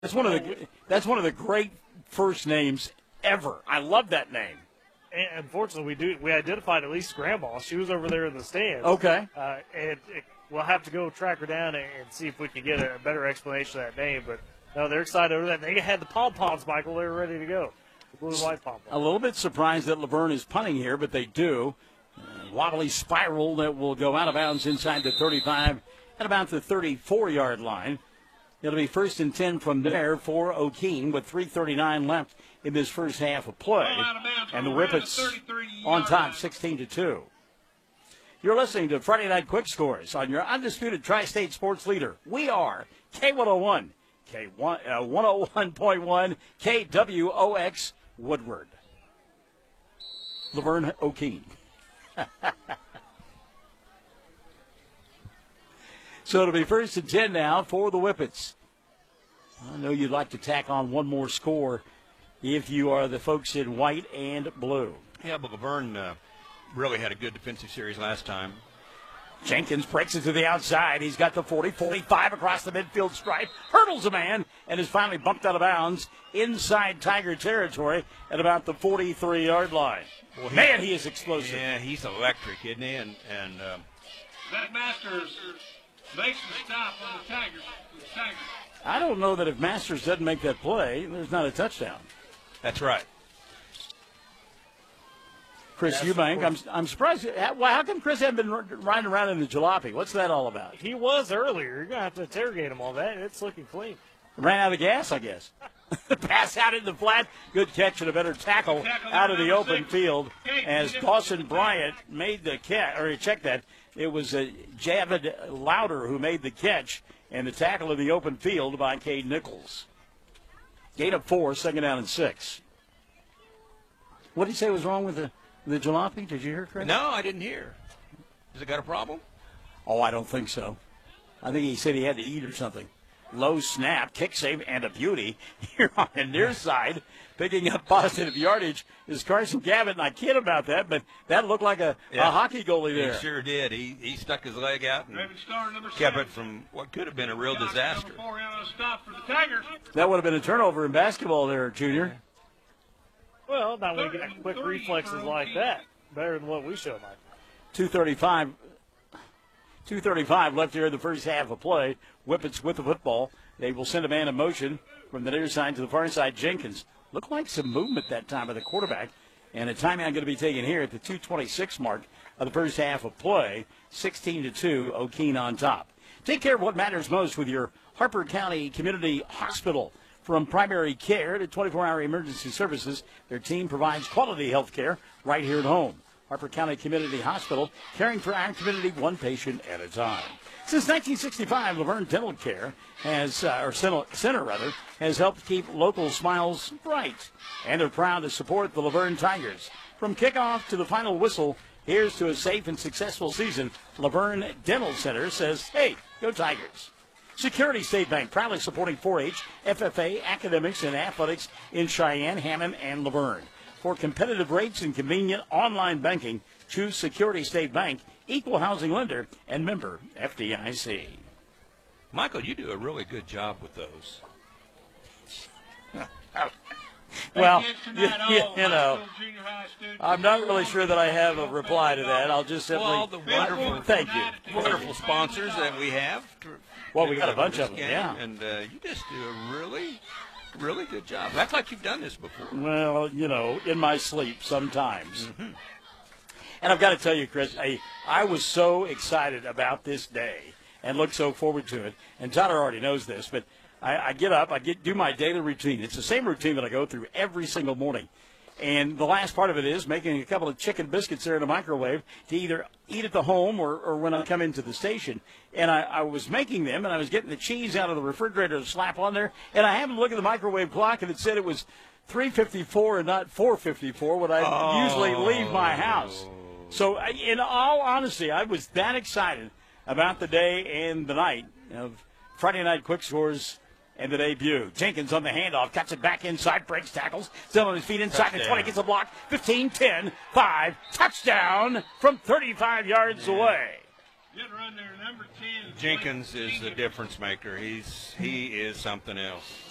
That's one of the great first names ever. I love that name. And unfortunately, we identified at least Grandma. She was over there in the stands. Okay. We'll have to go track her down and see if we can get a better explanation of that name. But no, they're excited over that. They had the pom-poms, Michael. They were ready to go. The blue and white pom-poms. A little bit surprised that Laverne is punting here, but they do. Wobbly spiral that will go out of bounds inside the 35 at about the 34-yard line. It'll be 1st and 10 from there for O'Keene with 3:39 left in this first half of play. And the Whippets on top 16-2. You're listening to Friday Night Quick Scores on your undisputed Tri-State sports leader. We are K101, K101.1, KWOX Woodward. Laverne O'Keene. So it'll be 1st and 10 now for the Whippets. I know you'd like to tack on one more score if you are the folks in white and blue. Yeah, but Laverne really had a good defensive series last time. Jenkins breaks it to the outside. He's got the 40, 45 across the midfield stripe, hurdles a man, and is finally bumped out of bounds inside Tiger territory at about the 43-yard line. Well, man, he is explosive. Yeah, he's electric, isn't he? And Zach Masters makes the stop on the Tigers. I don't know that if Masters doesn't make that play, there's not a touchdown. That's right. Chris Eubank, I'm surprised. How come Chris hasn't been riding around in the jalopy? What's that all about? He was earlier. You're going to have to interrogate him on that. It's looking clean. Ran out of gas, I guess. Pass out in the flat. Good catch and a better tackle out of the open field as Dawson Bryant made the catch, or check that. It was Javid Louder who made the catch and the tackle in the open field by Cade Nichols. Gain of 4, 2nd down and 6. What did he say was wrong with the jalopy? Did you hear, Chris? No, I didn't hear. Has it got a problem? Oh, I don't think so. I think he said he had to eat or something. Low snap, kick save, and a beauty here on the near side. Picking up positive yardage is Carson Gavin. I kid about that, but that looked like a hockey goalie there. He sure did. He stuck his leg out and kept it from what could have been a real disaster. That would have been a turnover in basketball there, Junior. Well, not when you get quick reflexes like that. Better than what we showed, Mike. 2:35 left here in the first half of play. Whippets with the football. They will send a man in motion from the near side to the far side. Jenkins. Looked like some movement that time by the quarterback. And a timeout going to be taken here at the 2:26 mark of the first half of play. 16-2, O'Keene on top. Take care of what matters most with your Harper County Community Hospital. From primary care to 24-hour emergency services, their team provides quality health care right here at home. Harper County Community Hospital, caring for our community one patient at a time. Since 1965, Laverne Dental Care has helped keep local smiles bright. And they're proud to support the Laverne Tigers. From kickoff to the final whistle, here's to a safe and successful season. Laverne Dental Center says, hey, go Tigers. Security State Bank, proudly supporting 4-H, FFA, academics, and athletics in Cheyenne, Hammond, and Laverne. For competitive rates and convenient online banking, choose Security State Bank, equal housing lender, and member FDIC. Michael, you do a really good job with those. Well, you know, I'm not really sure that I have a reply to that. I'll just simply all the wonderful, thank you. Wonderful sponsors that we have. Well, we got a bunch of them, game, yeah. And you just do a really good job. That's like you've done this before. Well, you know, in my sleep sometimes. Mm-hmm. And I've got to tell you, Chris, I was so excited about this day and look so forward to it. And Tyler already knows this, but I get up, do my daily routine. It's the same routine that I go through every single morning. And the last part of it is making a couple of chicken biscuits there in the microwave to either eat at the home or when I come into the station. And I was making them, and I was getting the cheese out of the refrigerator to slap on there. And I happened to look at the microwave clock, and it said it was 3:54 and not 4:54 when I usually leave my house. So in all honesty, I was that excited about the day and the night of Friday Night Quick Scores and the debut. Jenkins on the handoff, cuts it back inside, breaks tackles, still on his feet inside the 20, gets a block, 15, 10, 5, touchdown from 35 yards away. Good run there, number 10. Jenkins is the difference maker. He is something else.